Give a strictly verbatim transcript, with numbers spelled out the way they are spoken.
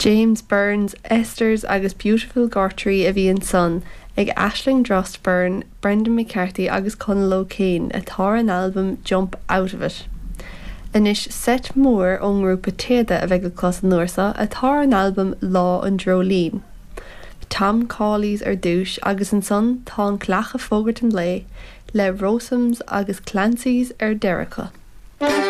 James Burns, Esther's agus Beautiful Gortry a bhí an son, ag Aisling Drost Byrne, Brendan McCarthy agus Conal O'Kane atá an album Jump Out of It. Inis set mór ón grúpa téada a bheith go cos nuairsa atá an album Lá an Drolín. Tom Cawley's ar dúis agus an son tá an cleacha fógart an lé le Rosums agus Clancy's ar deirica.